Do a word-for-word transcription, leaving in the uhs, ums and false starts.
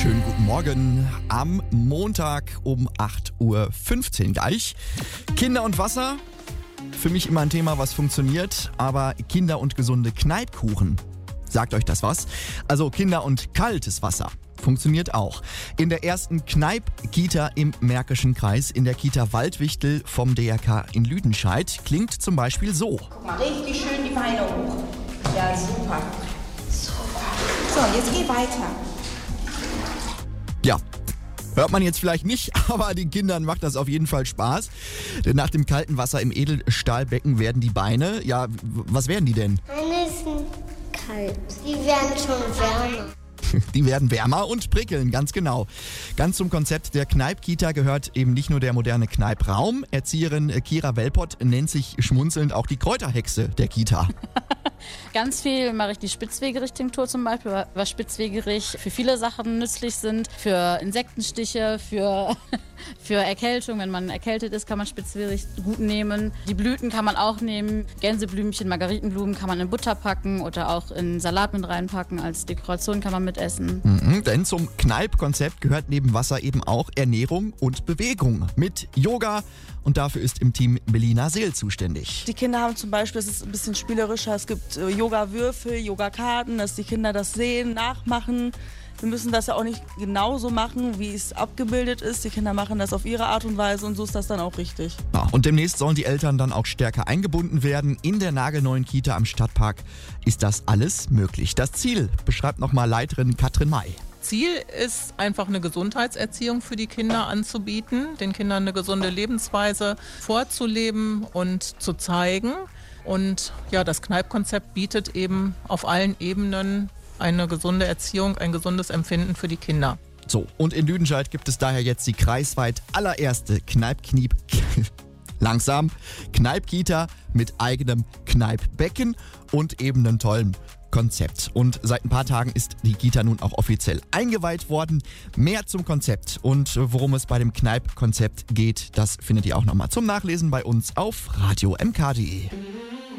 Schönen guten Morgen am Montag um acht Uhr fünfzehn gleich. Kinder und Wasser, für mich immer ein Thema, was funktioniert, aber Kinder und gesunde Kneippkuchen, sagt euch das was? Also Kinder und kaltes Wasser. Funktioniert auch. In der ersten Kneipp-Kita im Märkischen Kreis, in der Kita Waldwichtel vom D R K in Lüdenscheid, klingt zum Beispiel so. Guck mal, richtig schön die Beine hoch. Ja, super. Super. So, jetzt geh weiter. Ja, hört man jetzt vielleicht nicht, aber den Kindern macht das auf jeden Fall Spaß. Denn nach dem kalten Wasser im Edelstahlbecken werden die Beine, ja, w- was werden die denn? Meine sind kalt. Die werden schon wärmer. Die werden wärmer und prickeln, ganz genau. Ganz zum Konzept der Kneipp-Kita gehört eben nicht nur der moderne Kneipp-Raum. Erzieherin Kira Welpott nennt sich schmunzelnd auch die Kräuterhexe der Kita. Ganz viel mache ich die Spitzwegerich-Tinktur zum Beispiel, was Spitzwegerich für viele Sachen nützlich sind. Für Insektenstiche, für, für Erkältung. Wenn man erkältet ist, kann man Spitzwegerich gut nehmen. Die Blüten kann man auch nehmen. Gänseblümchen, Margaritenblumen kann man in Butter packen oder auch in Salat mit reinpacken. Als Dekoration kann man mitessen. Mhm, denn zum Kneipp-Konzept gehört neben Wasser eben auch Ernährung und Bewegung mit Yoga. Und dafür ist im Team Melina Seel zuständig. Die Kinder haben zum Beispiel, es ist ein bisschen spielerischer, es gibt äh, Yoga-Würfel, Yoga-Karten, dass die Kinder das sehen, nachmachen. Wir müssen das ja auch nicht genauso machen, wie es abgebildet ist. Die Kinder machen das auf ihre Art und Weise und so ist das dann auch richtig. Ja, und demnächst sollen die Eltern dann auch stärker eingebunden werden. In der nagelneuen Kita am Stadtpark ist das alles möglich. Das Ziel beschreibt nochmal Leiterin Katrin May. Ziel ist einfach eine Gesundheitserziehung für die Kinder anzubieten, den Kindern eine gesunde Lebensweise vorzuleben und zu zeigen. Und ja, das Kneipp-Konzept bietet eben auf allen Ebenen eine gesunde Erziehung, ein gesundes Empfinden für die Kinder. So, und in Lüdenscheid gibt es daher jetzt die kreisweit allererste Kneipp-Kniep... langsam, Kneipp-Kita mit eigenem Kneippbecken und eben einem tollen Konzept. Und seit ein paar Tagen ist die Kita nun auch offiziell eingeweiht worden. Mehr zum Konzept und worum es bei dem Kneipp-Konzept geht, das findet ihr auch nochmal zum Nachlesen bei uns auf radio m k punkt d e.